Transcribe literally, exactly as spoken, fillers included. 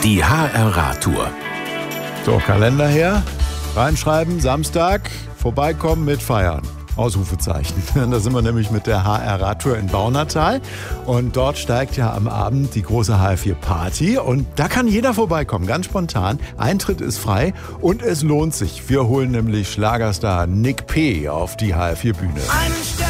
Die H R-Radtour. So, Kalender her, reinschreiben, Samstag, vorbeikommen mit Feiern. Ausrufezeichen. Da sind wir nämlich mit der H R-Radtour in Baunatal und dort steigt ja am Abend die große H R vier Party und da kann jeder vorbeikommen, ganz spontan. Eintritt ist frei und es lohnt sich. Wir holen nämlich Schlagerstar Nick P. auf die H R vier Bühne.